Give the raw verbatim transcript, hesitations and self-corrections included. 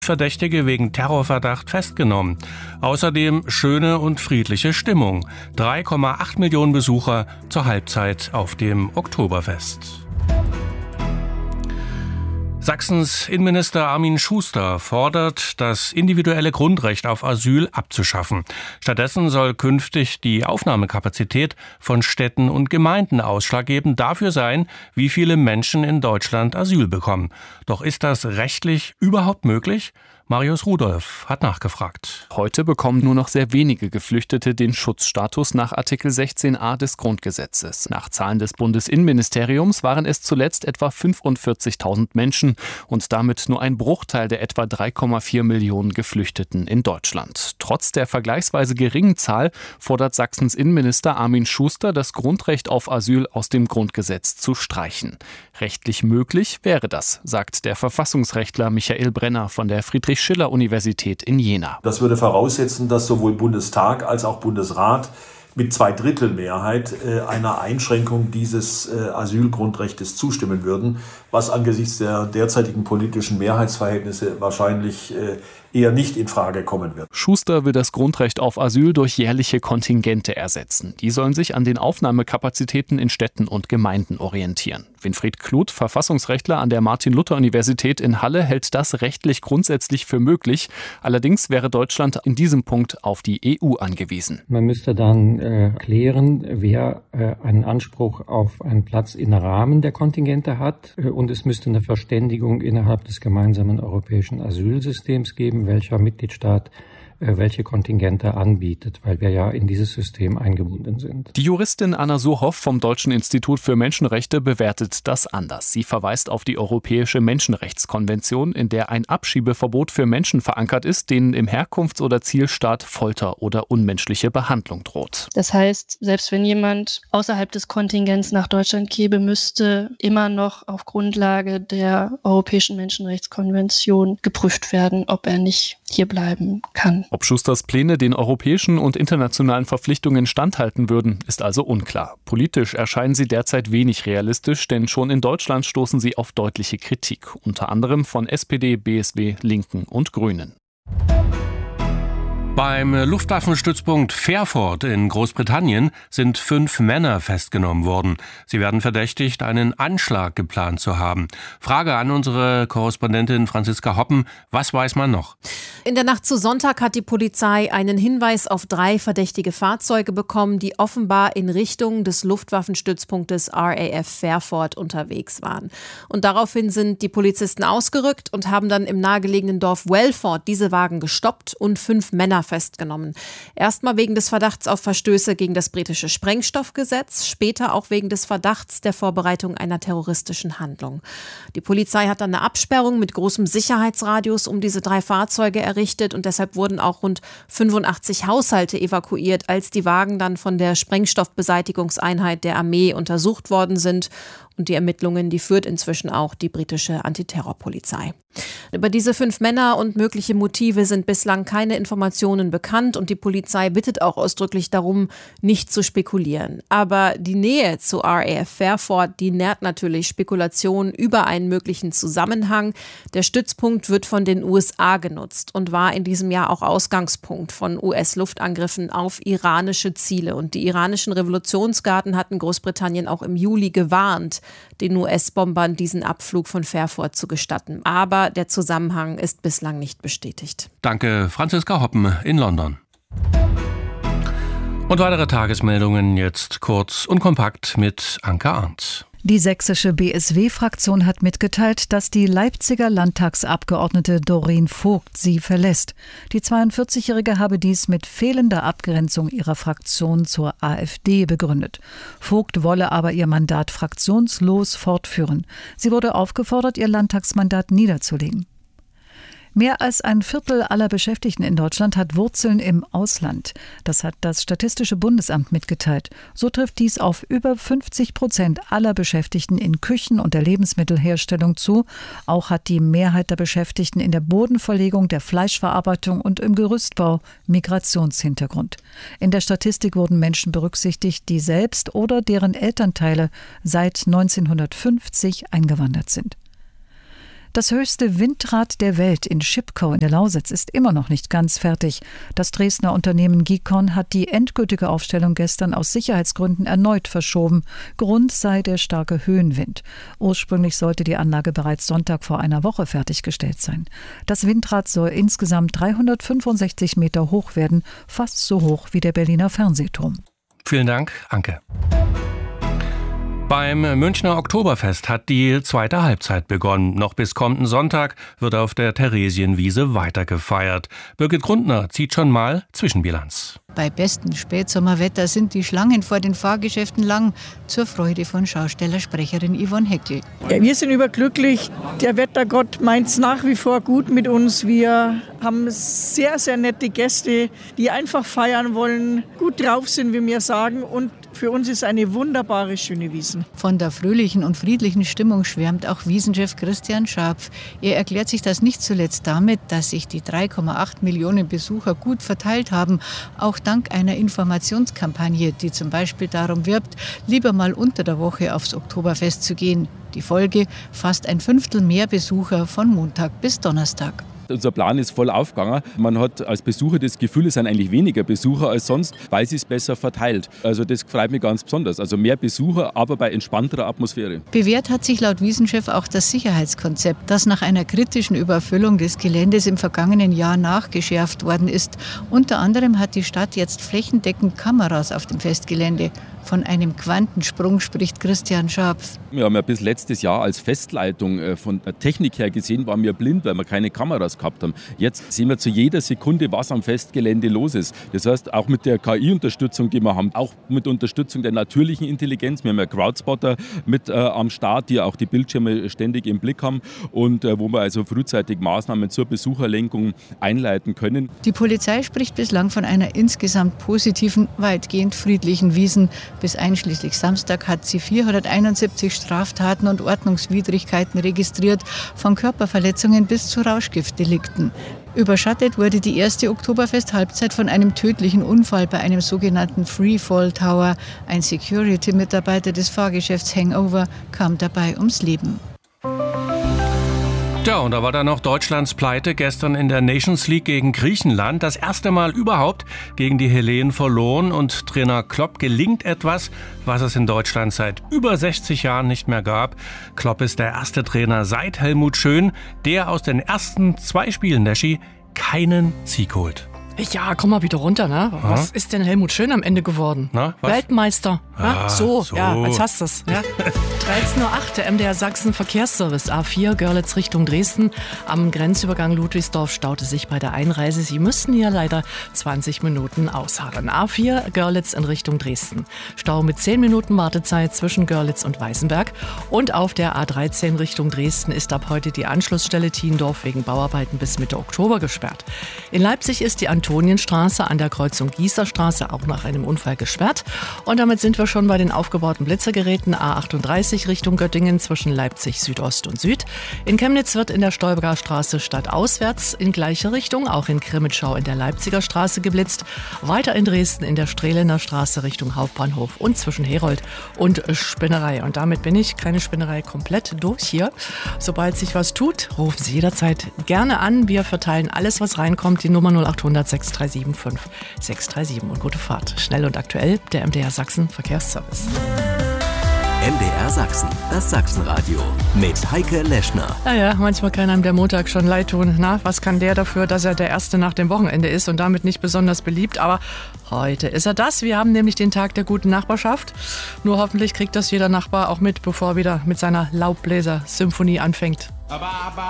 Verdächtige wegen Terrorverdacht festgenommen. Außerdem schöne und friedliche Stimmung. drei Komma acht Millionen Besucher zur Halbzeit auf dem Oktoberfest. Sachsens Innenminister Armin Schuster fordert, das individuelle Grundrecht auf Asyl abzuschaffen. Stattdessen soll künftig die Aufnahmekapazität von Städten und Gemeinden ausschlaggebend dafür sein, wie viele Menschen in Deutschland Asyl bekommen. Doch ist das rechtlich überhaupt möglich? Marius Rudolph hat nachgefragt. Heute bekommen nur noch sehr wenige Geflüchtete den Schutzstatus nach Artikel sechzehn a des Grundgesetzes. Nach Zahlen des Bundesinnenministeriums waren es zuletzt etwa fünfundvierzigtausend Menschen und damit nur ein Bruchteil der etwa drei Komma vier Millionen Geflüchteten in Deutschland. Trotz der vergleichsweise geringen Zahl fordert Sachsens Innenminister Armin Schuster, das Grundrecht auf Asyl aus dem Grundgesetz zu streichen. Rechtlich möglich wäre das, sagt der Verfassungsrechtler Michael Brenner von der Friedrich-Schiller-Universität in Jena. Das würde voraussetzen, dass sowohl Bundestag als auch Bundesrat mit Zweidrittelmehrheit äh, einer Einschränkung dieses äh, Asylgrundrechtes zustimmen würden, was angesichts der derzeitigen politischen Mehrheitsverhältnisse wahrscheinlich äh, eher nicht in Frage kommen wird. Schuster will das Grundrecht auf Asyl durch jährliche Kontingente ersetzen. Die sollen sich an den Aufnahmekapazitäten in Städten und Gemeinden orientieren. Winfried Kluth, Verfassungsrechtler an der Martin-Luther-Universität in Halle, hält das rechtlich grundsätzlich für möglich. Allerdings wäre Deutschland in diesem Punkt auf die E U angewiesen. Man müsste dann äh, klären, wer äh, einen Anspruch auf einen Platz im Rahmen der Kontingente hat. Äh, und es müsste eine Verständigung innerhalb des gemeinsamen europäischen Asylsystems geben, welcher Mitgliedstaat welche Kontingente anbietet, weil wir ja in dieses System eingebunden sind. Die Juristin Anna Surhoff vom Deutschen Institut für Menschenrechte bewertet das anders. Sie verweist auf die Europäische Menschenrechtskonvention, in der ein Abschiebeverbot für Menschen verankert ist, denen im Herkunfts- oder Zielstaat Folter oder unmenschliche Behandlung droht. Das heißt, selbst wenn jemand außerhalb des Kontingents nach Deutschland käme, müsste immer noch auf Grundlage der Europäischen Menschenrechtskonvention geprüft werden, ob er nicht hier bleiben kann. Ob Schusters Pläne den europäischen und internationalen Verpflichtungen standhalten würden, ist also unklar. Politisch erscheinen sie derzeit wenig realistisch, denn schon in Deutschland stoßen sie auf deutliche Kritik, unter anderem von S P D, B S W, Linken und Grünen. Beim Luftwaffenstützpunkt Fairford in Großbritannien sind fünf Männer festgenommen worden. Sie werden verdächtigt, einen Anschlag geplant zu haben. Frage an unsere Korrespondentin Franziska Hoppen. Was weiß man noch? In der Nacht zu Sonntag hat die Polizei einen Hinweis auf drei verdächtige Fahrzeuge bekommen, die offenbar in Richtung des Luftwaffenstützpunktes R A F Fairford unterwegs waren. Und daraufhin sind die Polizisten ausgerückt und haben dann im nahegelegenen Dorf Welford diese Wagen gestoppt und fünf Männer festgenommen. Erstmal wegen des Verdachts auf Verstöße gegen das britische Sprengstoffgesetz, später auch wegen des Verdachts der Vorbereitung einer terroristischen Handlung. Die Polizei hat dann eine Absperrung mit großem Sicherheitsradius um diese drei Fahrzeuge errichtet und deshalb wurden auch rund fünfundachtzig Haushalte evakuiert, als die Wagen dann von der Sprengstoffbeseitigungseinheit der Armee untersucht worden sind. Und die Ermittlungen, die führt inzwischen auch die britische Antiterrorpolizei. Über diese fünf Männer und mögliche Motive sind bislang keine Informationen bekannt und die Polizei bittet auch ausdrücklich darum, nicht zu spekulieren. Aber die Nähe zu R A F Fairford, die nährt natürlich Spekulationen über einen möglichen Zusammenhang. Der Stützpunkt wird von den U S A genutzt und war in diesem Jahr auch Ausgangspunkt von U S-Luftangriffen auf iranische Ziele. Und die iranischen Revolutionsgarden hatten Großbritannien auch im Juli gewarnt, den U S-Bombern diesen Abflug von Fairford zu gestatten. Aber der Zusammenhang ist bislang nicht bestätigt. Danke, Franziska Hoppen in London. Und weitere Tagesmeldungen jetzt kurz und kompakt mit Anke Arndt. Die sächsische B S W-Fraktion hat mitgeteilt, dass die Leipziger Landtagsabgeordnete Doreen Vogt sie verlässt. Die zweiundvierzigjährige habe dies mit fehlender Abgrenzung ihrer Fraktion zur AfD begründet. Vogt wolle aber ihr Mandat fraktionslos fortführen. Sie wurde aufgefordert, ihr Landtagsmandat niederzulegen. Mehr als ein Viertel aller Beschäftigten in Deutschland hat Wurzeln im Ausland. Das hat das Statistische Bundesamt mitgeteilt. So trifft dies auf über fünfzig Prozent aller Beschäftigten in Küchen und der Lebensmittelherstellung zu. Auch hat die Mehrheit der Beschäftigten in der Bodenverlegung, der Fleischverarbeitung und im Gerüstbau Migrationshintergrund. In der Statistik wurden Menschen berücksichtigt, die selbst oder deren Elternteile seit neunzehnhundertfünfzig eingewandert sind. Das höchste Windrad der Welt in Schipkow in der Lausitz ist immer noch nicht ganz fertig. Das Dresdner Unternehmen Gicon hat die endgültige Aufstellung gestern aus Sicherheitsgründen erneut verschoben. Grund sei der starke Höhenwind. Ursprünglich sollte die Anlage bereits Sonntag vor einer Woche fertiggestellt sein. Das Windrad soll insgesamt dreihundertfünfundsechzig Meter hoch werden, fast so hoch wie der Berliner Fernsehturm. Vielen Dank, Anke. Beim Münchner Oktoberfest hat die zweite Halbzeit begonnen. Noch bis kommenden Sonntag wird auf der Theresienwiese weiter gefeiert. Birgit Grundner zieht schon mal Zwischenbilanz. Bei bestem Spätsommerwetter sind die Schlangen vor den Fahrgeschäften lang, zur Freude von Schaustellersprecherin Yvonne Heckel. Ja, wir sind überglücklich. Der Wettergott meint es nach wie vor gut mit uns. Wir haben sehr, sehr nette Gäste, die einfach feiern wollen, gut drauf sind, wie wir sagen. Und für uns ist eine wunderbare, schöne Wiesn. Von der fröhlichen und friedlichen Stimmung schwärmt auch Wiesenchef Christian Scharpf. Er erklärt sich das nicht zuletzt damit, dass sich die drei Komma acht Millionen Besucher gut verteilt haben, auch dank einer Informationskampagne, die zum Beispiel darum wirbt, lieber mal unter der Woche aufs Oktoberfest zu gehen. Die Folge: fast ein Fünftel mehr Besucher von Montag bis Donnerstag. Unser Plan ist voll aufgegangen. Man hat als Besucher das Gefühl, es sind eigentlich weniger Besucher als sonst, weil sie es besser verteilt. Also das freut mich ganz besonders. Also mehr Besucher, aber bei entspannterer Atmosphäre. Bewährt hat sich laut Wiesenchef auch das Sicherheitskonzept, das nach einer kritischen Überfüllung des Geländes im vergangenen Jahr nachgeschärft worden ist. Unter anderem hat die Stadt jetzt flächendeckend Kameras auf dem Festgelände. Von einem Quantensprung spricht Christian Scharpf. Wir haben ja bis letztes Jahr als Festleitung von der Technik her gesehen, waren wir blind, weil wir keine Kameras gehabt haben. Jetzt sehen wir zu jeder Sekunde, was am Festgelände los ist. Das heißt, auch mit der K I-Unterstützung, die wir haben, auch mit Unterstützung der natürlichen Intelligenz. Wir haben ja Crowdspotter mit äh, am Start, die auch die Bildschirme ständig im Blick haben und äh, wo wir also frühzeitig Maßnahmen zur Besucherlenkung einleiten können. Die Polizei spricht bislang von einer insgesamt positiven, weitgehend friedlichen Wiesn. Bis einschließlich Samstag hat sie vierhunderteinundsiebzig Straftaten und Ordnungswidrigkeiten registriert, von Körperverletzungen bis zu Rauschgiftdelikten. Überschattet wurde die erste Oktoberfest-Halbzeit von einem tödlichen Unfall bei einem sogenannten Freefall Tower. Ein Security-Mitarbeiter des Fahrgeschäfts Hangover kam dabei ums Leben. Ja, und da war dann noch Deutschlands Pleite gestern in der Nations League gegen Griechenland. Das erste Mal überhaupt gegen die Hellenen verloren. Und Trainer Klopp gelingt etwas, was es in Deutschland seit über sechzig Jahren nicht mehr gab. Klopp ist der erste Trainer seit Helmut Schön, der aus den ersten zwei Spielen der Ski keinen Sieg holt. Ja, komm mal wieder runter, ne? Aha. Was ist denn Helmut Schön am Ende geworden? Na, was? Weltmeister. Ah, ja, so, so, ja, als hast du es. Ja. dreizehn Uhr acht, der M D R Sachsen Verkehrsservice A vier Görlitz Richtung Dresden. Am Grenzübergang Ludwigsdorf staute sich bei der Einreise. Sie müssten hier leider zwanzig Minuten ausharren. A vier Görlitz in Richtung Dresden. Stau mit zehn Minuten Wartezeit zwischen Görlitz und Weißenberg. Und auf der A dreizehn Richtung Dresden ist ab heute die Anschlussstelle Thiendorf wegen Bauarbeiten bis Mitte Oktober gesperrt. In Leipzig ist die Antonienstraße an der Kreuzung Gießerstraße auch nach einem Unfall gesperrt. Und damit sind wir schon bei den aufgebauten Blitzergeräten. A achtunddreißig Richtung Göttingen zwischen Leipzig Südost und Süd. In Chemnitz wird in der Stolberger Straße stadtauswärts in gleiche Richtung, auch in Krimitschau in der Leipziger Straße geblitzt. Weiter in Dresden in der Strehlener Straße Richtung Hauptbahnhof und zwischen Herold und Spinnerei. Und damit bin ich, keine Spinnerei, komplett durch hier. Sobald sich was tut, rufen Sie jederzeit gerne an. Wir verteilen alles, was reinkommt. Die Nummer null acht hundert sechs drei sieben fünf sechs drei sieben. Und gute Fahrt. Schnell und aktuell, der M D R Sachsen Verkehrsservice. M D R Sachsen, das Sachsenradio mit Heike Leschner. Naja, manchmal kann einem der Montag schon leid tun. Na, was kann der dafür, dass er der Erste nach dem Wochenende ist und damit nicht besonders beliebt? Aber heute ist er das. Wir haben nämlich den Tag der guten Nachbarschaft. Nur hoffentlich kriegt das jeder Nachbar auch mit, bevor er wieder mit seiner Laubbläser-Symphonie anfängt.